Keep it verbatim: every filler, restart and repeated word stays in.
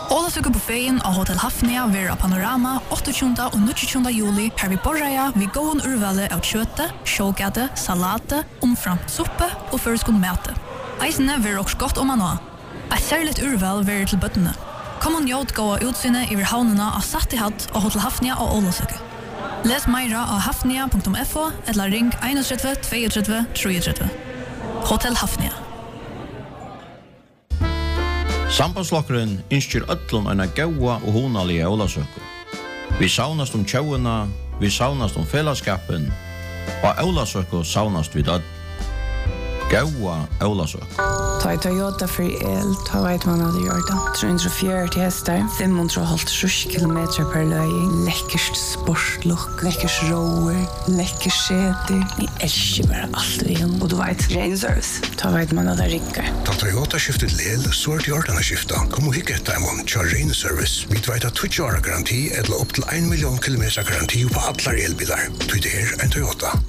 Ålasøke buffeten av Hotel Hafnia vera Panorama åttogtjúgunda og níggjuogtjúgunda juli her vi borreia vi gåen urvale av kjøte, sjågade, salate, omframt suppe og føreskund mate. Eisene vera også godt om anna. Et særligt urval vera til bøttene. Kom og njót gåa utsynet iver havnena av Sattihatt og Hotel Hafnia og Ålasøke. Les meira av hafnia punktum fo eller ring tre ett två två tre tre. Hotel Hafnia. Sambandslokkeren innskjer öllum eina gaua og hunalige Ólasøku. Vi saunast om tjauina, vi saunast om fellesskapen, og Ólasøku saunast vid öll. Gaua Ólasøku. Ta i Toyota for el, ta vet man hadde gjort det. tre hundre og fjøruti hester, fem hundre og halvtrýss kilometer per løying, lekkert sportlokk, lekkert roer, lekkert skjeter. Vi elsker bare alt vi om. Og du vet, ren service, ta vet man hadde rikker. Ta Toyota skiftet lel, så er det gjort denne skiftet. Kom og hikke etter dem om tja ren service. Vi vet at tjugo år garanti, eller opp til en million kilometer garanti på alle elbiler. Du det er en Toyota.